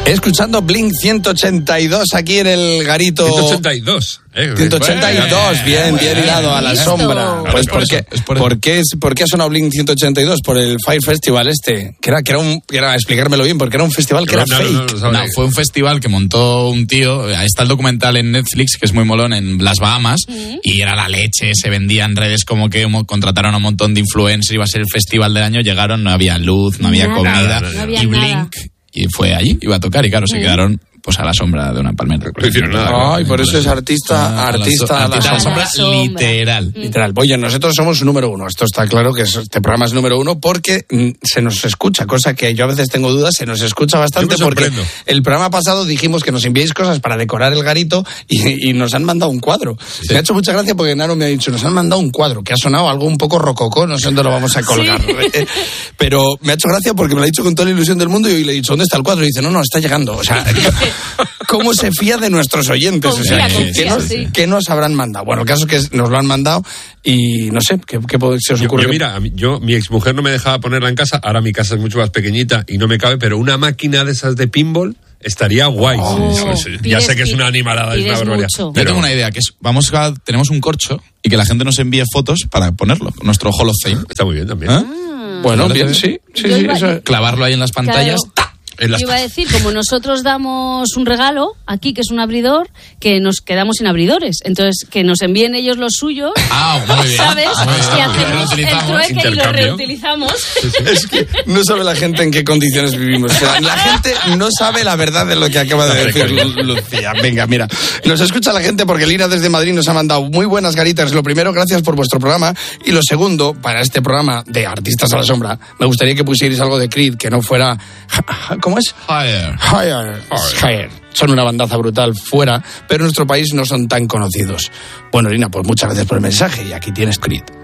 Escuchando Blink 182 aquí en el garito. 182. 182, bien hilado a la sombra. Pues ¿por qué ha sonado Blink 182? Por el Fire Festival que era explicármelo bien, porque era un festival que era fake. No, fue un festival que montó un tío. Está el documental en Netflix, que es muy molón, en las Bahamas, y era la leche, se vendía en redes como que contrataron a un montón de influencers, iba a ser el festival del año, llegaron, no había luz, no había comida, y Blink, y fue allí, iba a tocar, y claro, se quedaron pues a la sombra de una palmera. No hicieron nada. Ay, por eso es artista a la sombra. Literal. Oye, nosotros somos número uno. Esto está claro que este programa es número uno porque se nos escucha, cosa que yo a veces tengo dudas, se nos escucha bastante porque el programa pasado dijimos que nos enviéis cosas para decorar el garito y nos han mandado un cuadro. Sí. Me ha hecho mucha gracia porque Naro me ha dicho, nos han mandado un cuadro que ha sonado algo un poco rococó, no sé dónde lo vamos a colgar. Sí. Pero me ha hecho gracia porque me lo ha dicho con toda la ilusión del mundo y le he dicho, ¿dónde está el cuadro? Y dice, no, está llegando. O sea, ¿cómo se fía de nuestros oyentes? ¿Qué nos habrán mandado? Bueno, el caso es que nos lo han mandado y no sé, ¿qué se os ocurre? Mi exmujer no me dejaba ponerla en casa, ahora mi casa es mucho más pequeñita y no me cabe, pero una máquina de esas de pinball estaría guay. Sí. Ya sé que es una animalada, es una barbaridad. Yo tengo una idea, que es, tenemos un corcho y que la gente nos envíe fotos para ponerlo, nuestro Hall of Fame. Está muy bien también. Bueno, bien, sí. Eso. Clavarlo ahí en las pantallas. Claro. Yo iba a decir, como nosotros damos un regalo aquí, que es un abridor, que nos quedamos sin abridores. Entonces, que nos envíen ellos los suyos, muy bien. ¿sabes? Y hacemos el trueque y lo reutilizamos. Sí. Es que no sabe la gente en qué condiciones vivimos. O sea, la gente no sabe la verdad de lo que acaba de decir Lucía. Venga, mira. Nos escucha la gente porque Lina desde Madrid nos ha mandado muy buenas garitas. Lo primero, gracias por vuestro programa. Y lo segundo, para este programa de Artistas a la Sombra, me gustaría que pusierais algo de Creed, que no fuera... ¿Cómo es? Higher. Son una bandaza brutal fuera, pero en nuestro país no son tan conocidos. Bueno, Lina, pues muchas gracias por el mensaje y aquí tienes Creed.